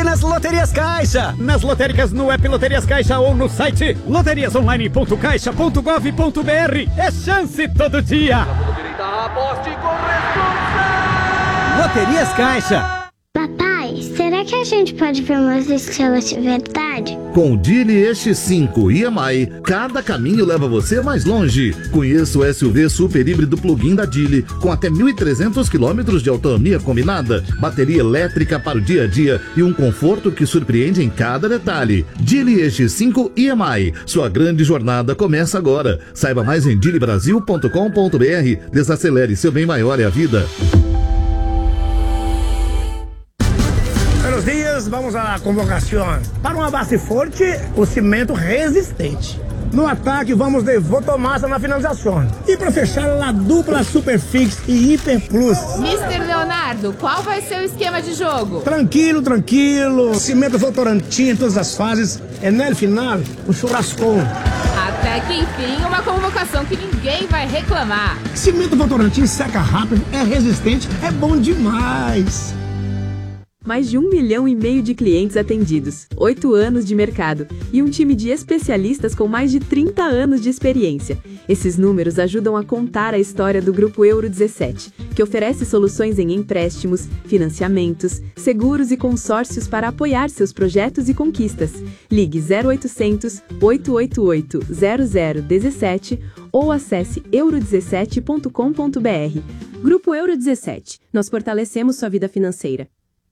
sorte nas Loterias Caixa. Nas lotéricas, no app Loterias Caixa ou no site loteriasonline.caixa.gov.br. É chance todo dia. Aposte com responsabilidade. Loterias Caixa. Papai, será que a gente pode ver umas estrelas de verdade? Com o Geely EX5 EMI, cada caminho leva você mais longe. Conheça o SUV super híbrido plug-in da Geely, com até 1.300 km de autonomia combinada, bateria elétrica para o dia a dia e um conforto que surpreende em cada detalhe. Geely EX5 EMI, sua grande jornada começa agora. Saiba mais em geelybrasil.com.br. Desacelere, seu bem maior é a vida. Buenos dias, vamos à convocação. Para uma base forte, o cimento resistente. No ataque, vamos de Votomassa na finalização. E para fechar, a dupla Superfix e Hiper Plus. Mr. Leonardo, qual vai ser o esquema de jogo? Tranquilo. Cimento Votorantim em todas as fases. É no final, o churrascão. Até que enfim, uma convocação que ninguém vai reclamar. Cimento Votorantim seca rápido, é resistente, é bom demais. Mais de 1,5 milhão de clientes atendidos, 8 anos de mercado e um time de especialistas com mais de 30 anos de experiência. Esses números ajudam a contar a história do Grupo Euro 17, que oferece soluções em empréstimos, financiamentos, seguros e consórcios para apoiar seus projetos e conquistas. Ligue 0800 888 0017 ou acesse euro17.com.br. Grupo Euro 17. Nós fortalecemos sua vida financeira.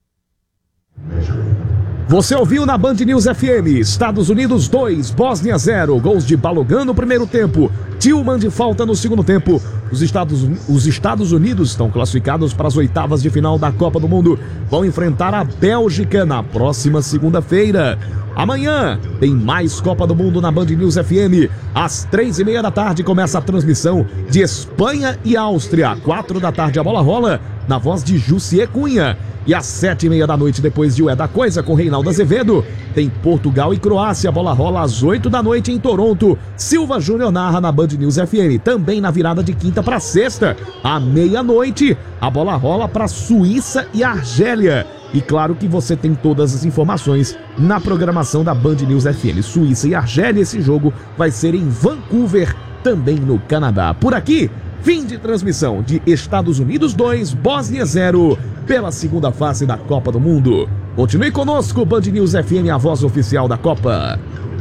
Você ouviu na Band News FM, Estados Unidos 2, Bósnia 0, gols de Balogun no primeiro tempo, Tillman de falta no segundo tempo. Os Estados Unidos estão classificados para as oitavas de final da Copa do Mundo. Vão enfrentar a Bélgica na próxima segunda-feira. Amanhã tem mais Copa do Mundo na Band News FM. Às 3h30 da tarde começa a transmissão de Espanha e Áustria. 4 da tarde a bola rola na voz de Jussier Cunha. E às 7h30 da noite, depois de Ué da Coisa com Reinaldo Azevedo, tem Portugal e Croácia. A bola rola às 8 da noite em Toronto. Silva Júnior narra na Band News FM. Também na virada de quinta para sexta, à meia-noite, a bola rola para Suíça e Argélia. E claro que você tem todas as informações na programação da Band News FM. Suíça e Argélia, esse jogo vai ser em Vancouver, também no Canadá. Por aqui, fim de transmissão de Estados Unidos 2, Bósnia 0, pela segunda fase da Copa do Mundo. Continue conosco, Band News FM, a voz oficial da Copa.